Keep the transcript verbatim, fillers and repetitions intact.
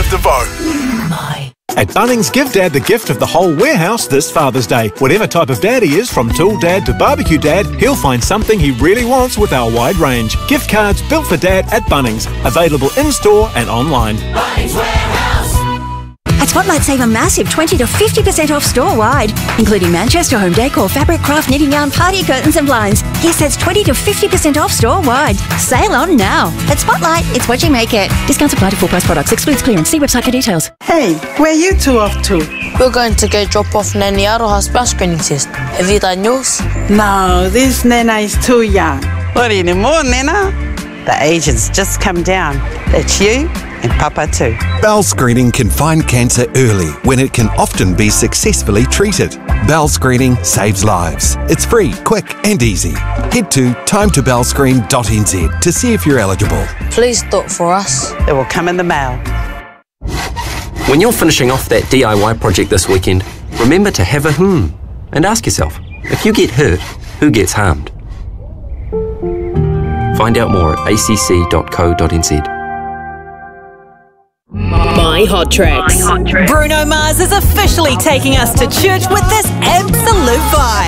to vote. My. At Bunnings, give Dad the gift of the whole warehouse this Father's Day. Whatever type of dad he is, from tool dad to barbecue dad, he'll find something he really wants with our wide range. Gift cards built for Dad at Bunnings. Available in-store and online. Bunnings Warehouse. At Spotlight, save a massive twenty to fifty percent off store-wide, including Manchester home decor, fabric, craft, knitting yarn, party curtains and blinds. Yes, that's twenty to fifty percent off store-wide. Sale on now. At Spotlight, it's what you make it. Discounts apply to full-price products. Excludes clearance. See website for details. Hey, where you two off to? We're going to go drop off Nanny Aroha's bell screening test. Have you done yours? No, this Nana is too young. What anymore, Nana? The agent's just come down. That's you and Papa too. Bowel screening can find cancer early when it can often be successfully treated. Bowel screening saves lives. It's free, quick and easy. Head to time to bowel screen dot n z to see if you're eligible. Please do it for us. It will come in the mail. When you're finishing off that D I Y project this weekend, remember to have a hmm and ask yourself, if you get hurt, who gets harmed? Find out more at a c c dot co dot n z. My Hot Tracks. My Hot Tracks. Bruno Mars is officially taking us to church with this absolute vibe.